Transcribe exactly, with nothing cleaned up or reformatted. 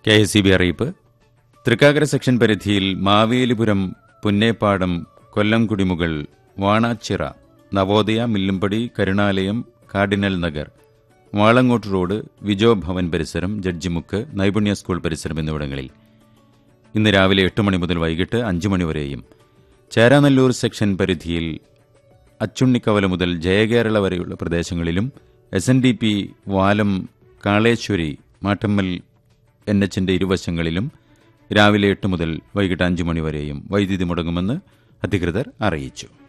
K S E B അറിയിപ്പ്. Thrikkakara section പരിധിയിൽ മാവേലിപുരം, പുന്നേപ്പാടം, കൊല്ലം കുടിമുകൾ, Vanachira, Navodaya, Millumpadi, Karunalayam, cardinal Nagar, വാളങ്ങോട്ട് road, Vijo Bhavan പരിസരം, ജഡ്ജിമുക്ക്, നൈപുണ്യ സ്കൂൾ പരിസരം എന്നിവിടങ്ങളിൽ ഇന്ന് രാവിലെ എട്ട് മണി മുതൽ വൈകിട്ട് അഞ്ച് മണിവരെയും, ചേരാനല്ലൂർ സെക്ഷൻ പരിധിയിൽ അച്ചുണ്ണിക്കവല മുതൽ ജയകേരള വരെയുള്ള പ്രദേശങ്ങളിലും, S N D P വാലം, Kaleswari, മാട്ടമ്മൽ N എച്ചിന്റെ ഇരുവശങ്ങളിലും രാവിലെ എട്ട് മുതൽ വൈകിട്ട് അഞ്ച് മണിവരെയും വൈദ്യുതി മുടങ്ങുമെന്ന് അധികൃതർ അറിയിച്ചു.